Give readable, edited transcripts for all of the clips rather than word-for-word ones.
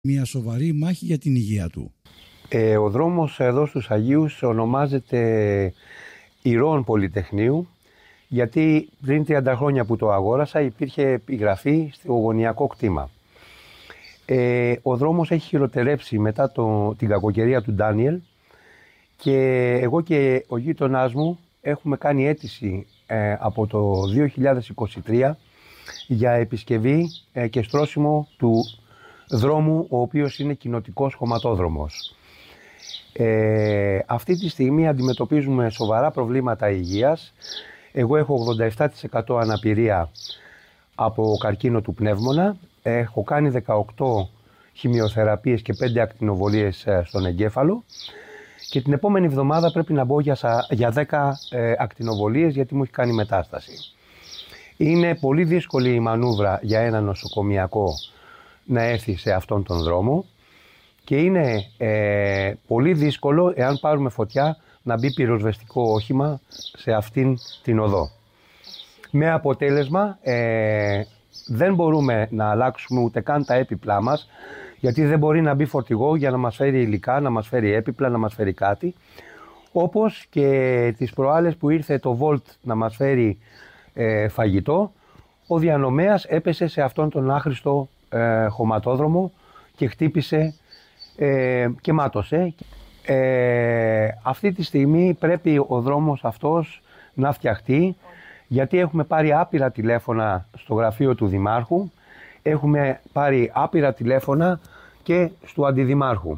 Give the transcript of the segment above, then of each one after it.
μια σοβαρή μάχη για την υγεία του. Ο δρόμος εδώ στους Αγίους ονομάζεται Ηρώων Πολυτεχνείου, γιατί πριν 30 χρόνια που το αγόρασα υπήρχε επιγραφή στο γωνιακό κτήμα. Ο δρόμος έχει χειροτερέψει μετά την κακοκαιρία του Ντάνιελ και εγώ και ο γείτονάς μου έχουμε κάνει αίτηση από το 2023 για επισκευή και στρώσιμο του δρόμου, ο οποίος είναι κοινοτικός χωματόδρομος. Αυτή τη στιγμή αντιμετωπίζουμε σοβαρά προβλήματα υγείας. Εγώ έχω 87% αναπηρία από καρκίνο του πνεύμωνα. Έχω κάνει 18 χημειοθεραπείες και 5 ακτινοβολίες στον εγκέφαλο. Και την επόμενη εβδομάδα πρέπει να μπω για 10 ακτινοβολίες, γιατί μου έχει κάνει μετάσταση. Είναι πολύ δύσκολη η μανούβρα για ένα νοσοκομιακό να έρθει σε αυτόν τον δρόμο και είναι πολύ δύσκολο, εάν πάρουμε φωτιά, να μπει πυροσβεστικό όχημα σε αυτήν την οδό. Με αποτέλεσμα δεν μπορούμε να αλλάξουμε ούτε καν τα έπιπλά μας, γιατί δεν μπορεί να μπει φορτηγό για να μας φέρει υλικά, να μας φέρει έπιπλα, να μας φέρει κάτι. Όπως και τις προάλλες που ήρθε το Volt να μας φέρει φαγητό, ο διανομέας έπεσε σε αυτόν τον άχρηστο χωματόδρομο και χτύπησε και μάτωσε. Αυτή τη στιγμή πρέπει ο δρόμος αυτός να φτιαχτεί, γιατί έχουμε πάρει άπειρα τηλέφωνα στο γραφείο του Δημάρχου, έχουμε πάρει άπειρα τηλέφωνα και του Αντιδημάρχου.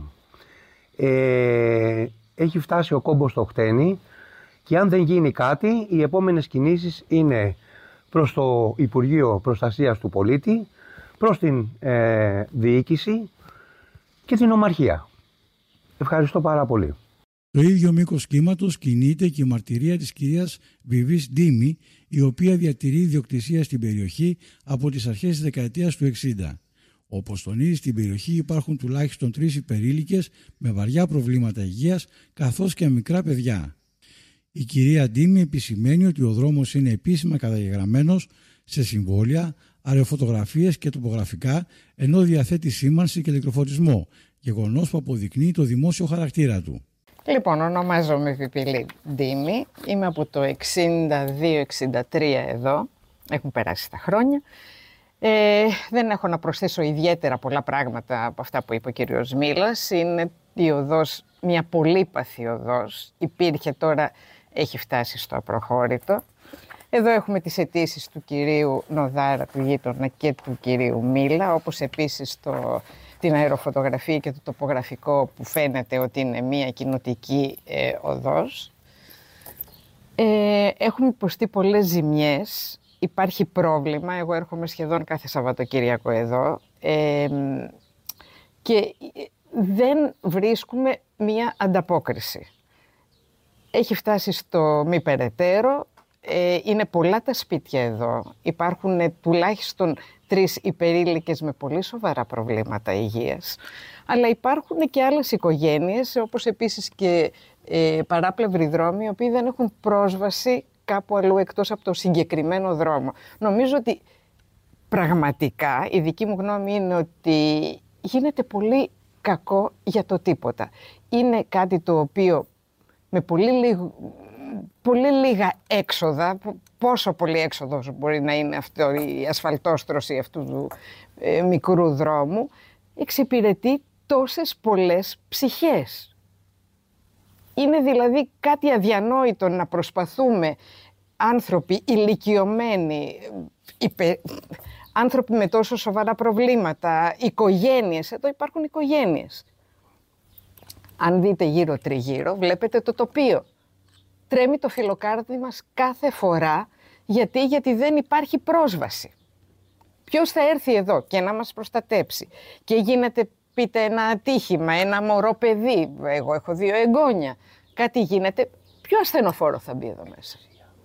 Έχει φτάσει ο κόμπος στο χτένι και αν δεν γίνει κάτι, οι επόμενες κινήσεις είναι προς το Υπουργείο Προστασίας του Πολίτη, προς την διοίκηση και την ομαρχία. Ευχαριστώ πάρα πολύ. Το ίδιο μήκος κύματος κινείται και η μαρτυρία της κυρίας Βιβής Ντίμη, η οποία διατηρεί ιδιοκτησία στην περιοχή από τις αρχές της δεκαετίας του 60. Όπως τονίζει, στην περιοχή υπάρχουν τουλάχιστον 3 υπερήλικες με βαριά προβλήματα υγείας, καθώς και μικρά παιδιά. Η κυρία Ντίμη επισημαίνει ότι ο δρόμος είναι επίσημα καταγεγραμμένος σε συμβόλαια, αεροφωτογραφίες και τοπογραφικά, ενώ διαθέτει σήμανση και ηλεκτροφωτισμό, γεγονός που αποδεικνύει το δημόσιο χαρακτήρα του. Λοιπόν, ονομάζομαι Βιβίλη Ντίμη, είμαι από το 62-63 εδώ, έχουν περάσει τα χρόνια. Δεν έχω να προσθέσω ιδιαίτερα πολλά πράγματα από αυτά που είπε ο κύριος Μίλας. Είναι η οδός, μια πολύπαθη οδός, υπήρχε, τώρα έχει φτάσει στο απροχώρητο. Εδώ έχουμε τις αιτήσεις του κυρίου Νοδάρα, του γείτονα, και του κυρίου Μίλα, όπως επίσης την αεροφωτογραφία και το τοπογραφικό που φαίνεται ότι είναι μια κοινοτική οδός. Έχουμε υποστεί πολλές ζημιές, υπάρχει πρόβλημα, εγώ έρχομαι σχεδόν κάθε Σαββατοκύριακο εδώ και δεν βρίσκουμε μια ανταπόκριση. Έχει φτάσει στο μη περαιτέρω, είναι πολλά τα σπίτια εδώ, υπάρχουν τουλάχιστον 3 υπερήλικες με πολύ σοβαρά προβλήματα υγείας, αλλά υπάρχουν και άλλες οικογένειες, όπως επίσης και παράπλευροι δρόμοι, οι οποίοι δεν έχουν πρόσβαση κάπου αλλού εκτός από το συγκεκριμένο δρόμο. Νομίζω ότι πραγματικά η δική μου γνώμη είναι ότι γίνεται πολύ κακό για το τίποτα. Είναι κάτι το οποίο με πολύ λίγα έξοδα, πόσο πολύ έξοδος μπορεί να είναι αυτό, η ασφαλτόστρωση αυτού του μικρού δρόμου, εξυπηρετεί τόσες πολλές ψυχές. Είναι δηλαδή κάτι αδιανόητο να προσπαθούμε άνθρωποι ηλικιωμένοι, άνθρωποι με τόσο σοβαρά προβλήματα, οικογένειες, εδώ υπάρχουν οικογένειες. Αν δείτε γύρω τριγύρω, βλέπετε το τοπίο. Τρέμει το φιλοκάρδι μας κάθε φορά, γιατί δεν υπάρχει πρόσβαση. Ποιος θα έρθει εδώ και να μας προστατέψει? Και γίνεται, πείτε, ένα ατύχημα, ένα μωρό παιδί, εγώ έχω 2 εγγόνια, κάτι γίνεται, ποιο ασθενοφόρο θα μπει εδώ μέσα?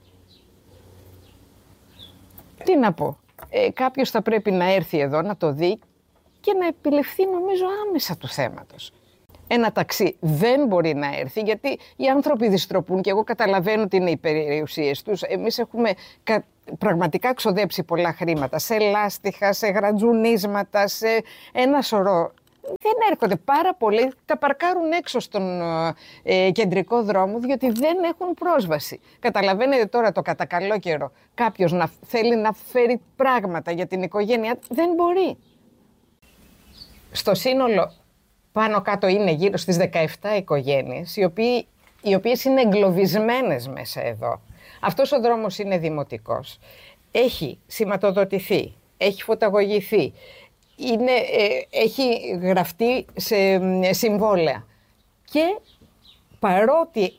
Τι να πω, κάποιος θα πρέπει να έρθει εδώ να το δει και να επιληφθεί, νομίζω, άμεσα του θέματος. Ένα ταξί δεν μπορεί να έρθει, γιατί οι άνθρωποι δυστροπούν και εγώ καταλαβαίνω ότι είναι οι περιουσίες τους. Εμείς έχουμε πραγματικά ξοδέψει πολλά χρήματα σε λάστιχα, σε γρατζουνίσματα, σε ένα σωρό δεν έρχονται πάρα πολλοί, τα παρκάρουν έξω στον κεντρικό δρόμο, διότι δεν έχουν πρόσβαση. Καταλαβαίνετε τώρα το κατά καλό καιρό κάποιος να θέλει να φέρει πράγματα για την οικογένεια, δεν μπορεί. Στο σύνολο πάνω κάτω είναι γύρω στις 17 οικογένειες, οι οποίες είναι εγκλωβισμένες μέσα εδώ. Αυτός ο δρόμος είναι δημοτικός. Έχει σηματοδοτηθεί, έχει φωταγωγηθεί, έχει γραφτεί σε συμβόλαια. Και παρότι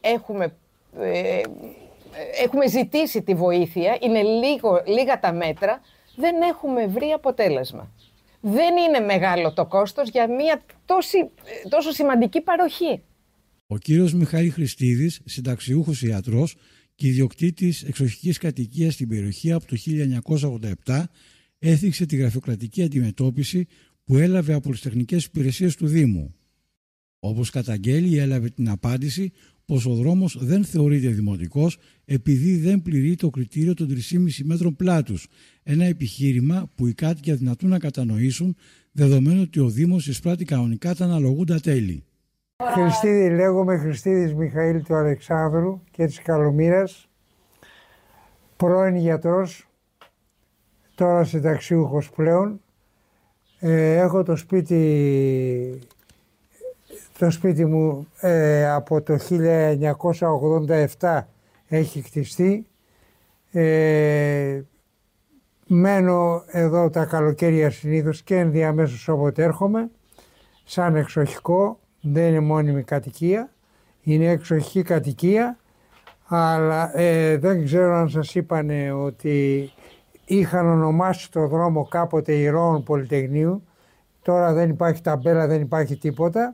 έχουμε ζητήσει τη βοήθεια, είναι λίγα τα μέτρα, δεν έχουμε βρει αποτέλεσμα. Δεν είναι μεγάλο το κόστος για μια τόσο σημαντική παροχή. Ο κύριος Μιχάλη Χριστίδης, συνταξιούχος ιατρός και ιδιοκτήτης εξοχικής κατοικίας στην περιοχή από το 1987, έθιξε τη γραφειοκρατική αντιμετώπιση που έλαβε από τις τεχνικές υπηρεσίες του Δήμου. Όπως καταγγέλει, έλαβε την απάντηση πως ο δρόμος δεν θεωρείται δημοτικός επειδή δεν πληρεί το κριτήριο των 3,5 μέτρων πλάτους, ένα επιχείρημα που οι κάτοικοι αδυνατούν να κατανοήσουν, δεδομένου ότι ο Δήμος εισπράττει κανονικά τα αναλογούντα τέλη. Χριστίδη, λέγομαι Χριστίδης Μιχαήλ του Αλεξάνδρου και της Καλομήρας, πρώην γιατρός, τώρα συνταξιούχος πλέον. Έχω το σπίτι μου από το 1987 έχει κτιστεί. Μένω εδώ τα καλοκαίρια συνήθως και ενδιαμέσως όποτε έρχομαι, σαν εξοχικό. Δεν είναι μόνιμη κατοικία, είναι εξοχική κατοικία, αλλά δεν ξέρω αν σας είπανε ότι είχαν ονομάσει το δρόμο κάποτε Ηρώων Πολυτεχνείου, τώρα δεν υπάρχει ταμπέλα, δεν υπάρχει τίποτα,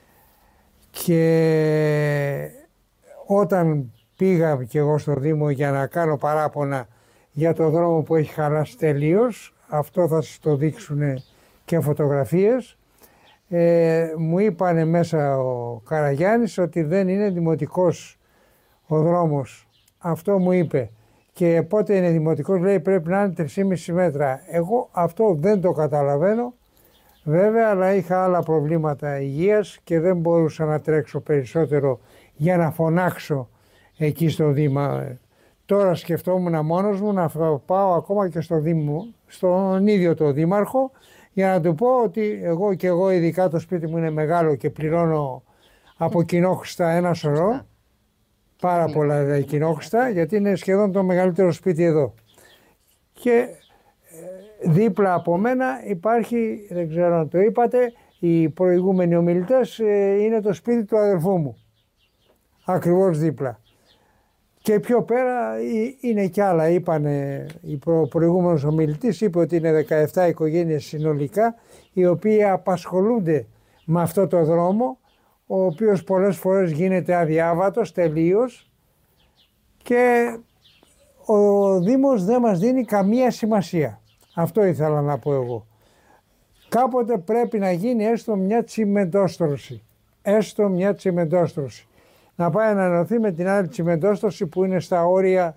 και όταν πήγα και εγώ στο Δήμο για να κάνω παράπονα για το δρόμο που έχει χαλάσει τελείως, αυτό θα σας το δείξουν και φωτογραφίες, μου είπανε μέσα ο Καραγιάννης ότι δεν είναι δημοτικός ο δρόμος. Αυτό μου είπε. Και πότε είναι δημοτικός, λέει πρέπει να είναι 3,5 μέτρα. Εγώ αυτό δεν το καταλαβαίνω βέβαια, αλλά είχα άλλα προβλήματα υγείας και δεν μπορούσα να τρέξω περισσότερο για να φωνάξω εκεί στο Δήμα. Τώρα σκεφτόμουν μόνος μου να πάω ακόμα και στο Δήμο, στον ίδιο το Δήμαρχο, για να του πω ότι εγώ ειδικά το σπίτι μου είναι μεγάλο και πληρώνω από κοινόχρηστα ένα σωρό, πάρα πολλά κοινόχρηστα, γιατί είναι σχεδόν το μεγαλύτερο σπίτι εδώ. Και δίπλα από μένα υπάρχει, δεν ξέρω αν το είπατε, οι προηγούμενοι ομιλητές, είναι το σπίτι του αδερφού μου, ακριβώς δίπλα. Και πιο πέρα είναι κι άλλα, είπανε, ο προηγούμενος ομιλητής είπε ότι είναι 17 οικογένειες συνολικά, οι οποίοι απασχολούνται με αυτό το δρόμο, ο οποίος πολλές φορές γίνεται αδιάβατος τελείως και ο Δήμος δεν μας δίνει καμία σημασία. Αυτό ήθελα να πω εγώ. Κάποτε πρέπει να γίνει έστω μια τσιμεντόστρωση. Έστω μια τσιμεντόστρωση. Να πάει να ενωθεί με την άλλη τσιμεντόστρωση που είναι στα όρια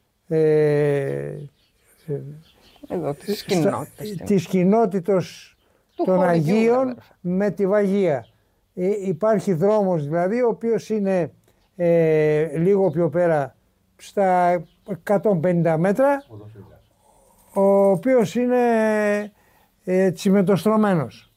της κοινότητος των Αγίων με τη Βαγία. Υπάρχει δρόμος δηλαδή, ο οποίος είναι λίγο πιο πέρα στα 150 μέτρα, ο οποίος είναι τσιμεντοστρωμένος.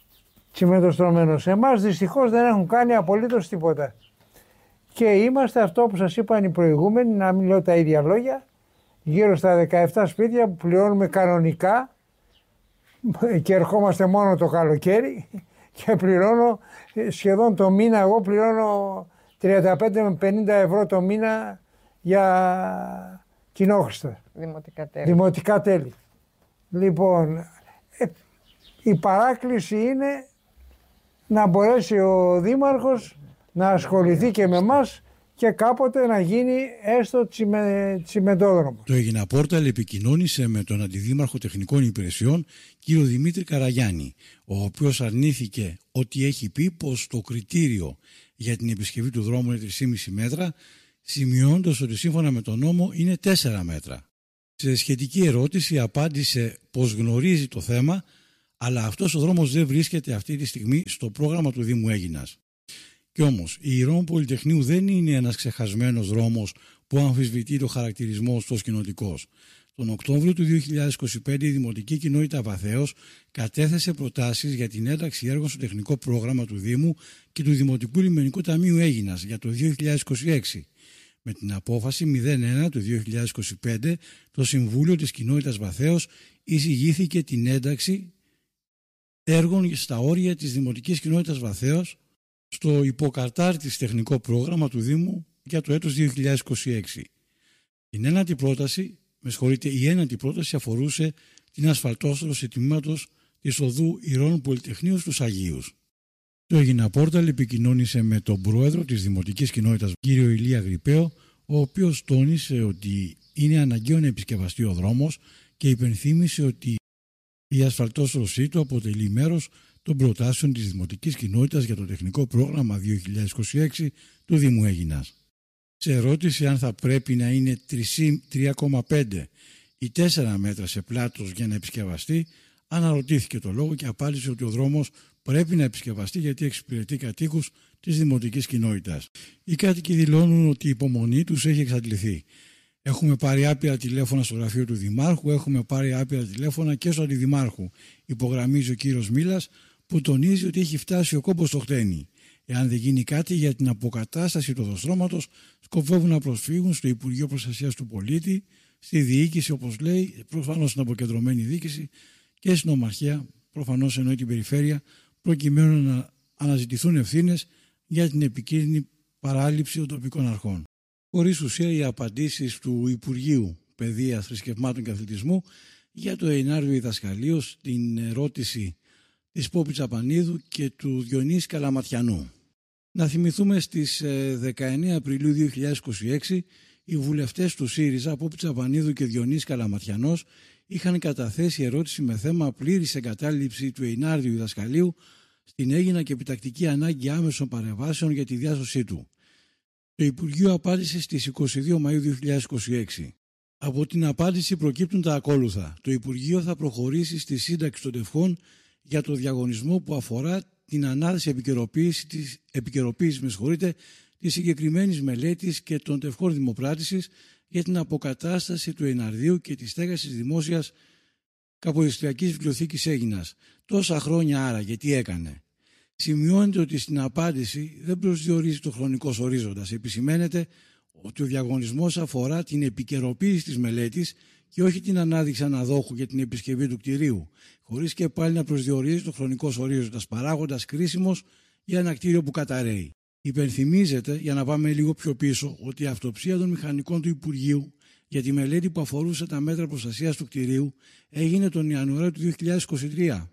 Εμάς δυστυχώς δεν έχουν κάνει απολύτως τίποτα. Και είμαστε αυτό που σας είπαν οι προηγούμενοι, να μην λέω τα ίδια λόγια, γύρω στα 17 σπίτια που πληρώνουμε κανονικά και ερχόμαστε μόνο το καλοκαίρι και πληρώνω σχεδόν το μήνα, εγώ πληρώνω 35 με 50 ευρώ το μήνα για κοινόχρηστα. Δημοτικά τέλη. Λοιπόν, η παράκληση είναι να μπορέσει ο Δήμαρχος να ασχοληθεί και με εμάς και κάποτε να γίνει έστω τσιμεντόδρομο. Το Αίγινα Πόρταλ επικοινώνησε με τον Αντιδήμαρχο Τεχνικών Υπηρεσιών, κύριο Δημήτρη Καραγιάννη, ο οποίος αρνήθηκε ότι έχει πει πως το κριτήριο για την επισκευή του δρόμου είναι 3,5 μέτρα, σημειώνοντας ότι σύμφωνα με τον νόμο είναι 4 μέτρα. Σε σχετική ερώτηση απάντησε πως γνωρίζει το θέμα, Αλλά αυτός ο δρόμος δεν βρίσκεται αυτή τη στιγμή στο πρόγραμμα του Δήμου Αίγινας. Κι όμως, η Ηρών Πολυτεχνείου δεν είναι ένας ξεχασμένος δρόμος που αμφισβητεί το χαρακτηρισμό ως κοινοτικός. Τον Οκτώβριο του 2025 η Δημοτική Κοινότητα Βαθέως κατέθεσε προτάσεις για την ένταξη έργων στο τεχνικό πρόγραμμα του Δήμου και του Δημοτικού Λιμενικού Ταμείου Αίγινας για το 2026. Με την απόφαση 01 του 2025 το Συμβούλιο της Κοινότητας Βαθέως εισηγήθηκε την ένταξη έργων στα όρια της Δημοτικής Κοινότητας Βαθέως στο υποκατάρτιση τεχνικό πρόγραμμα του Δήμου για το έτος 2026. Η ένατη πρόταση αφορούσε την ασφαλτόστρωση τμήματος της οδού Ηρών Πολυτεχνείου στους Αγίους. Το Αίγινα Πόρταλ επικοινώνησε με τον πρόεδρο της Δημοτικής Κοινότητας, κύριο Ηλία Γρυπαίο, ο οποίος τόνισε ότι είναι αναγκαίο να επισκευαστεί ο δρόμος και υπενθύμησε ότι η ασφαλτόστρωσή του αποτελεί μέρος των προτάσεων της Δημοτικής Κοινότητας για το τεχνικό πρόγραμμα 2026 του Δήμου Αίγινας. Σε ερώτηση αν θα πρέπει να είναι 3,5 ή 4 μέτρα σε πλάτος για να επισκευαστεί, αναρωτήθηκε το λόγο και απάντησε ότι ο δρόμος πρέπει να επισκευαστεί γιατί εξυπηρετεί κατοίκους της Δημοτικής Κοινότητας. Οι κάτοικοι δηλώνουν ότι η υπομονή τους έχει εξαντληθεί. Έχουμε πάρει άπειρα τηλέφωνα στο γραφείο του Δημάρχου, έχουμε πάρει άπειρα τηλέφωνα και στο Αντιδημάρχου, υπογραμμίζει ο κύριος Μίλας, που τονίζει ότι έχει φτάσει ο κόμπος στο χτένι. Εάν δεν γίνει κάτι για την αποκατάσταση του οδοστρώματος, σκοπεύουν να προσφύγουν στο Υπουργείο Προστασίας του Πολίτη, στη διοίκηση, όπως λέει, προφανώς στην αποκεντρωμένη διοίκηση, και στην Ομαρχία, προφανώς εννοεί την περιφέρεια, προκειμένου να αναζητηθούν ευθύνες για την επικίνδυνη παράληψη των τοπικών αρχών. Χωρίς ουσία οι απαντήσεις του Υπουργείου Παιδείας, Θρησκευμάτων και Αθλητισμού για το ενάριο διδασκαλείο στην ερώτηση της Πόπη Τσαπανίδου και του Διονύση Καλαματιανού. Να θυμηθούμε στις 19 Απριλίου 2026 οι βουλευτές του ΣΥΡΙΖΑ, Πόπη Τσαπανίδου και Διονύση Καλαματιανός, είχαν καταθέσει ερώτηση με θέμα πλήρης εγκατάλειψη του ενάριου διδασκαλείου στην Αίγινα και επιτακτική ανάγκη άμεσων παρεμβάσεων για τη διάσωσή του. Το Υπουργείο απάντησε στις 22 Μαΐου 2026. Από την απάντηση προκύπτουν τα ακόλουθα. Το Υπουργείο θα προχωρήσει στη σύνταξη των τευχών για το διαγωνισμό που αφορά την ανάθεση επικαιροποίηση της συγκεκριμένης μελέτης και των τευχών δημοπράτησης για την αποκατάσταση του εναρδίου και τη στέγαση της δημόσιας καποδιστριακής βιβλιοθήκης Αίγινας. Τόσα χρόνια άραγε τι έκανε. Σημειώνεται ότι στην απάντηση δεν προσδιορίζει το χρονικός ορίζοντας. Επισημαίνεται ότι ο διαγωνισμός αφορά την επικαιροποίηση της μελέτης και όχι την ανάδειξη αναδόχου για την επισκευή του κτηρίου, χωρίς και πάλι να προσδιορίζει το χρονικός ορίζοντας, παράγοντας κρίσιμος για ένα κτίριο που καταρρέει. Υπενθυμίζεται, για να πάμε λίγο πιο πίσω, ότι η αυτοψία των μηχανικών του Υπουργείου για τη μελέτη που αφορούσε τα μέτρα προστασίας του κτηρίου έγινε τον Ιανουάριο του 2023.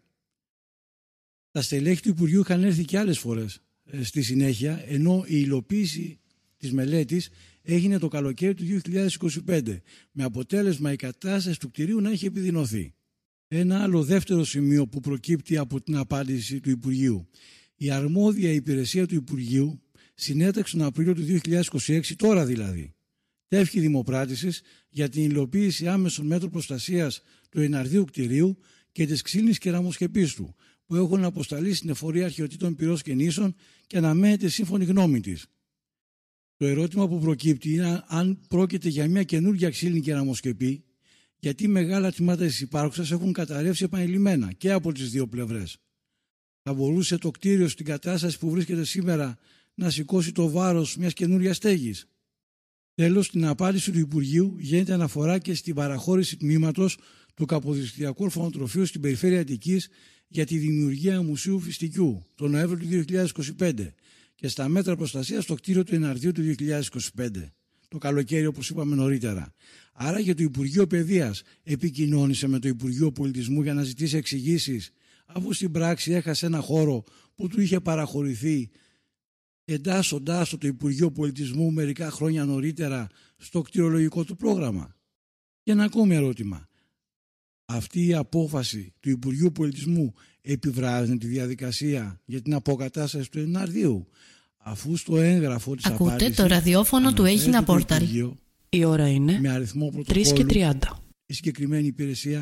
Τα στελέχη του Υπουργείου είχαν έρθει και άλλες φορές στη συνέχεια, ενώ η υλοποίηση της μελέτης έγινε το καλοκαίρι του 2025, με αποτέλεσμα η κατάσταση του κτηρίου να έχει επιδεινωθεί. Ένα άλλο δεύτερο σημείο που προκύπτει από την απάντηση του Υπουργείου. Η αρμόδια υπηρεσία του Υπουργείου συνέταξε τον Απρίλιο του 2026, τώρα δηλαδή, τεύχη δημοπράτησης για την υλοποίηση άμεσων μέτρων προστασίας του εναρδίου κτηρίου και της ξύλινης κεραμοσκεπής του, που έχουν αποσταλεί στην Εφορία Αρχαιοτήτων Πυρός και Νήσων και αναμένεται σύμφωνη γνώμη της. Το ερώτημα που προκύπτει είναι αν πρόκειται για μια καινούργια ξύλινη κεραμοσκεπή, γιατί μεγάλα τμήματα της υπάρχουσας έχουν καταρρεύσει επανειλημμένα και από τις δύο πλευρές. Θα μπορούσε το κτίριο στην κατάσταση που βρίσκεται σήμερα να σηκώσει το βάρος μιας καινούργιας στέγης. Τέλος, στην απάντηση του Υπουργείου γίνεται αναφορά και στην παραχώρηση τμήματος του Καποδιστριακού Ορφανοτροφείου στην περιφέρεια Αττικής για τη δημιουργία Μουσείου Φιστικιού τον Νοέμβριο του 2025 και στα μέτρα προστασίας στο κτίριο του Εναρδίου του 2025, το καλοκαίρι όπως είπαμε νωρίτερα. Άρα και το Υπουργείο Παιδείας επικοινώνησε με το Υπουργείο Πολιτισμού για να ζητήσει εξηγήσεις, αφού στην πράξη έχασε ένα χώρο που του είχε παραχωρηθεί εντάσσοντάς το Υπουργείο Πολιτισμού μερικά χρόνια νωρίτερα στο κτηρολογικό του πρόγραμμα. Και ένα ακόμη ερώτημα. Αυτή η απόφαση του Υπουργείου Πολιτισμού επιβράδυνε τη διαδικασία για την αποκατάσταση του Εναρδίου, αφού στο έγγραφο της απάντησης... Ακούτε το ραδιόφωνο του Αίγινα Πόρταλ. Η ώρα είναι με αριθμό 3:30. Η συγκεκριμένη υπηρεσία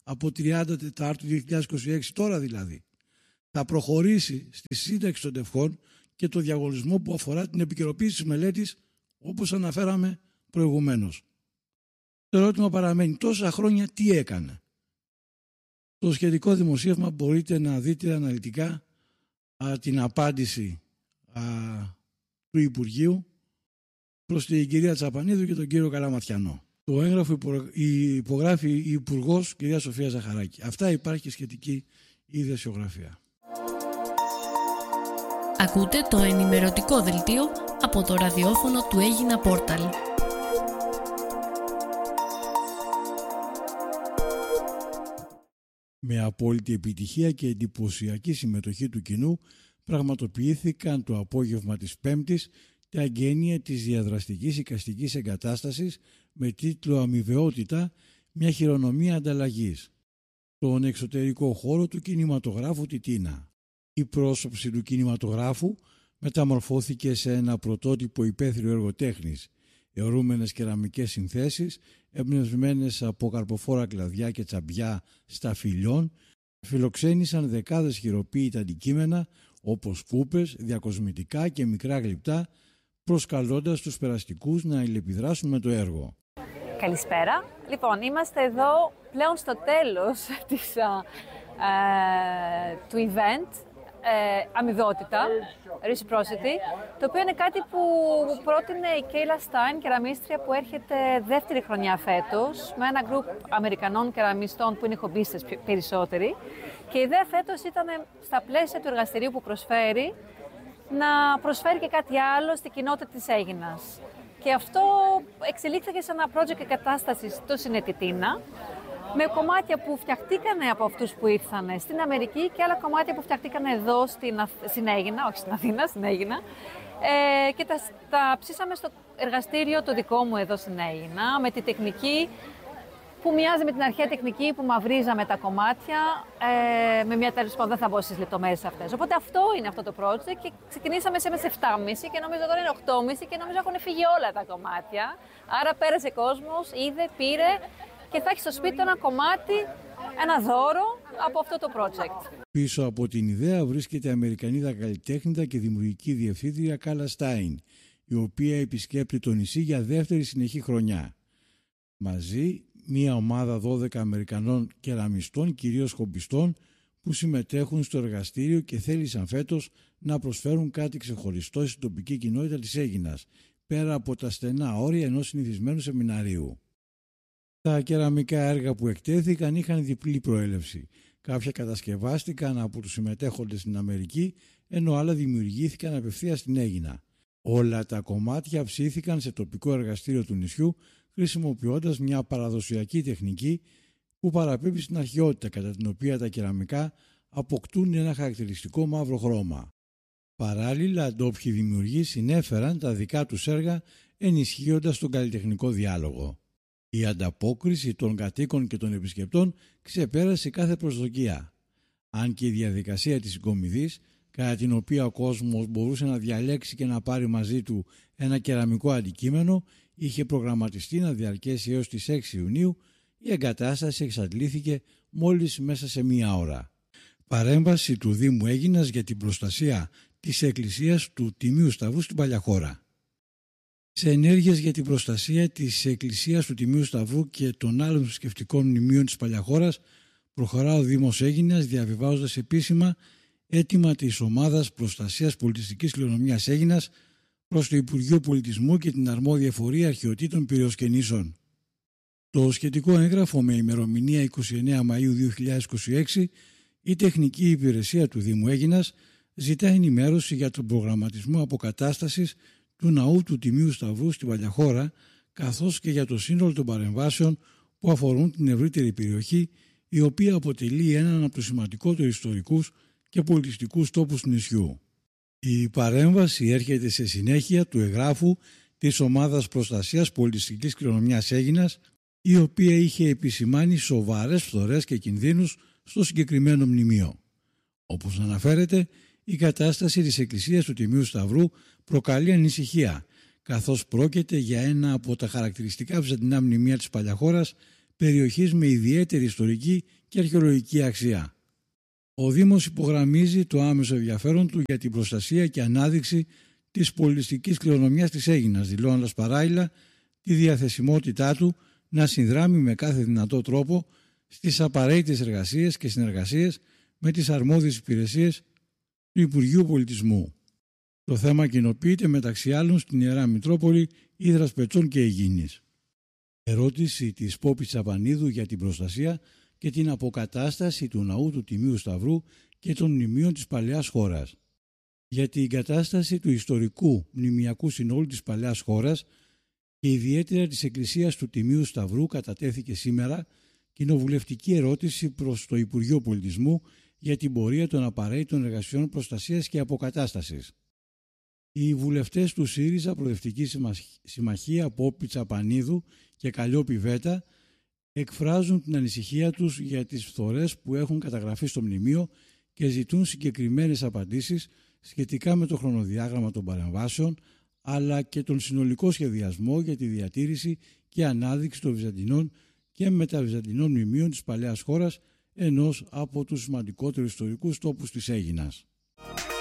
από 30 Τετάρτου 2026, τώρα δηλαδή, θα προχωρήσει στη σύνταξη των τευχών και το διαγωνισμό που αφορά την επικαιροποίηση της μελέτης, όπως αναφέραμε προηγουμένως. Το ερώτημα παραμένει, τόσα χρόνια τι έκανε? Στο σχετικό δημοσίευμα μπορείτε να δείτε αναλυτικά την απάντηση του Υπουργείου προς την κυρία Τσαπανίδου και τον κύριο Καλαματιανό. Το έγγραφο υπογράφει η Υπουργός κυρία Σοφία Ζαχαράκη. Αυτά υπάρχει και σχετική ειδησιογραφία. Ακούτε το ενημερωτικό δελτίο από το ραδιόφωνο του Έγινα Πόρταλ. Με απόλυτη επιτυχία και εντυπωσιακή συμμετοχή του κοινού πραγματοποιήθηκαν το απόγευμα της Πέμπτης τα εγγένεια της διαδραστικής εικαστικής εγκατάστασης με τίτλο «Αμοιβαιότητα, μια χειρονομία ανταλλαγής» στον εξωτερικό χώρο του κινηματογράφου Τιτίνα. Η πρόσωψη του κινηματογράφου μεταμορφώθηκε σε ένα πρωτότυπο υπαίθριο έργο τέχνης, αιωρούμενες κεραμικές συνθέσεις, εμπνευσμένες από καρποφόρα κλαδιά και τσαμπιά σταφυλιών, φιλοξένησαν δεκάδες χειροποίητα αντικείμενα όπως κούπες, διακοσμητικά και μικρά γλυπτά, προσκαλώντας τους περαστικούς να αλληλεπιδράσουν με το έργο. Καλησπέρα. Λοιπόν, είμαστε εδώ πλέον στο τέλος του event, αμοιβαιότητα, reciprocity, το οποίο είναι κάτι που πρότεινε η Κέιλα Στάιν, κεραμίστρια που έρχεται δεύτερη χρονιά φέτος, με ένα γκρουπ Αμερικανών κεραμιστών που είναι χομπίστες περισσότεροι. Και η ιδέα φέτος ήταν στα πλαίσια του εργαστηρίου που προσφέρει, να προσφέρει και κάτι άλλο στην κοινότητα της Αίγινας. Και αυτό εξελίχθηκε σε ένα project εγκατάστασης στο Συνετιτίνα, με κομμάτια που φτιαχτήκανε από αυτούς που ήρθαν στην Αμερική και άλλα κομμάτια που φτιαχτήκανε εδώ στην Αίγινα, όχι στην Αθήνα, στην Αίγινα. Και τα ψήσαμε στο εργαστήριο το δικό μου εδώ στην Αίγινα, με τη τεχνική που μοιάζει με την αρχαία τεχνική που μαυρίζαμε τα κομμάτια, με μια τέλος πάντων, δεν θα μπω στις λεπτομέρειες αυτές. Οπότε αυτό είναι αυτό το project και ξεκινήσαμε σε 7,5 και νομίζω τώρα είναι 8,5 και νομίζω έχουν φύγει όλα τα κομμάτια. Άρα πέρασε κόσμος, είδε, πήρε και θα έχει στο σπίτι ένα κομμάτι, ένα δώρο από αυτό το project. Πίσω από την ιδέα βρίσκεται η Αμερικανίδα καλλιτέχνητα και δημιουργική διευθύντρια Κάλα Στάιν, η οποία επισκέπτει το νησί για δεύτερη συνεχή χρονιά. Μαζί, μια ομάδα 12 Αμερικανών κεραμιστών, κυρίως χομπιστών, που συμμετέχουν στο εργαστήριο και θέλησαν φέτος να προσφέρουν κάτι ξεχωριστό στην τοπική κοινότητα της Αίγινας, πέρα από τα στενά όρια ενός συνηθισμένου σεμιναρίου. Τα κεραμικά έργα που εκτέθηκαν είχαν διπλή προέλευση. Κάποια κατασκευάστηκαν από τους συμμετέχοντες στην Αμερική, ενώ άλλα δημιουργήθηκαν απευθείας στην Αίγινα. Όλα τα κομμάτια ψήθηκαν σε τοπικό εργαστήριο του νησιού, χρησιμοποιώντας μια παραδοσιακή τεχνική που παραπέμπει στην αρχαιότητα, κατά την οποία τα κεραμικά αποκτούν ένα χαρακτηριστικό μαύρο χρώμα. Παράλληλα, ντόπιοι δημιουργοί συνέφεραν τα δικά τους έργα, ενισχύοντας τον καλλιτεχνικό διάλογο. Η ανταπόκριση των κατοίκων και των επισκεπτών ξεπέρασε κάθε προσδοκία. Αν και η διαδικασία της συγκομιδής, κατά την οποία ο κόσμος μπορούσε να διαλέξει και να πάρει μαζί του ένα κεραμικό αντικείμενο, είχε προγραμματιστεί να διαρκέσει έως τις 6 Ιουνίου, η εγκατάσταση εξαντλήθηκε μόλις μέσα σε μία ώρα. Παρέμβαση του Δήμου Αίγινας για την προστασία της Εκκλησίας του Τιμίου Σταυρού στην Παλιαχώρα. Σε ενέργειες για την προστασία της Εκκλησίας του Τιμίου Σταυρού και των άλλων θρησκευτικών μνημείων της Παλιαχώρας προχωρά ο Δήμος Αίγινας, διαβιβάζοντας επίσημα αίτημα της Ομάδας Προστασίας Πολιτιστικής Κληρονομιάς Αίγινας προς το Υπουργείο Πολιτισμού και την αρμόδια εφορία αρχαιοτήτων Πυραιοσκενήσεων. Το σχετικό έγγραφο με ημερομηνία 29 Μαΐου 2026, η Τεχνική Υπηρεσία του Δήμου Αίγινας ζητά ενημέρωση για τον προγραμματισμό αποκατάστασης του Ναού του Τιμίου Σταυρού στην Παλιαχώρα, καθώς και για το σύνολο των παρεμβάσεων που αφορούν την ευρύτερη περιοχή, η οποία αποτελεί έναν από τους σημαντικότερους ιστορικούς και πολιτιστικούς τόπους του νησιού. Η παρέμβαση έρχεται σε συνέχεια του εγγράφου της Ομάδας Προστασίας Πολιτιστικής Κληρονομιάς Αίγινας, η οποία είχε επισημάνει σοβαρές φθορές και κινδύνους στο συγκεκριμένο μνημείο. Όπως αναφέρεται, η κατάσταση της Εκκλησίας του Τιμίου Σταυρού προκαλεί ανησυχία, καθώς πρόκειται για ένα από τα χαρακτηριστικά βυζαντινά μνημεία της Παλιαχώρας, περιοχής με ιδιαίτερη ιστορική και αρχαιολογική αξία. Ο Δήμος υπογραμμίζει το άμεσο ενδιαφέρον του για την προστασία και ανάδειξη της πολιτιστικής κληρονομιάς της Αίγινας, δηλώνοντας παράλληλα τη διαθεσιμότητά του να συνδράμει με κάθε δυνατό τρόπο στις απαραίτητες εργασίες και συνεργασίες με τις αρμόδιες υπηρεσίες του Υπουργείου Πολιτισμού. Το θέμα κοινοποιείται μεταξύ άλλων στην Ιερά Μητρόπολη Ύδρας Πετσών και Αιγίνης. Ερώτηση της Πόπης Τσαπανίδου για την προστασία και την αποκατάσταση του ναού του Τιμίου Σταυρού και των μνημείων της Παλαιάς Χώρας. Για την κατάσταση του ιστορικού μνημειακού συνόλου της Παλαιάς Χώρας και ιδιαίτερα της Εκκλησίας του Τιμίου Σταυρού κατατέθηκε σήμερα κοινοβουλευτική ερώτηση προς το Υπουργείο Πολιτισμού για την πορεία των απαραίτητων εργασιών προστασίας και αποκατάστασης. Οι βουλευτές του ΣΥΡΙΖΑ Προοδευτική Συμμαχία Πόπη Τσαπανίδου και Καλλιόπη Βέτα εκφράζουν την ανησυχία τους για τις φθορές που έχουν καταγραφεί στο μνημείο και ζητούν συγκεκριμένες απαντήσεις σχετικά με το χρονοδιάγραμμα των παρεμβάσεων αλλά και τον συνολικό σχεδιασμό για τη διατήρηση και ανάδειξη των βυζαντινών και μεταβυζαντινών μνημείων της Παλαιάς Χώρας, ενός από τους σημαντικότερους ιστορικούς τόπους της Αίγινας.